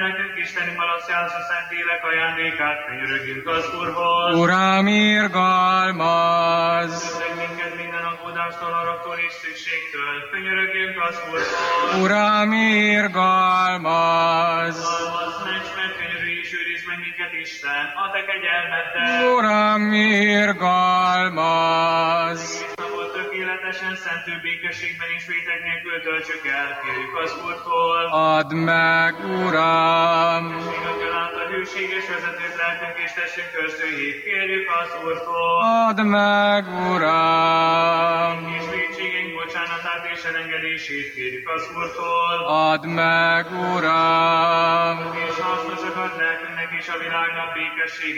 lelkünk Isteni malaszjához a szent élek ajándékát, könyörögjünk az Úrhoz. Uram, irgalmaz! Meg minket minden aggódástól, haragtól és szükségtől, könyörögjünk az Úrhoz. Uram, irgalmaz! Szalmazz meg, mert könyörülj és őrizd meg minket, Isten, a te kegyelmeddel. Uram, irgalmaz! Napot tökéletesen, szentő békességben és vétek nélkül töltsük el, kérjük az Úrtól. Add meg, Uram! Ségekkel által hűséges vezetőt lelkünk és tessünk őrzőjét, kérjük az Úrtól. Add meg, Uram! És vétségeink bocsánatát és elengedését, kérjük az Úrtól. Add meg, Uram! És hasznosakat lelkünknek és a világnak békessége.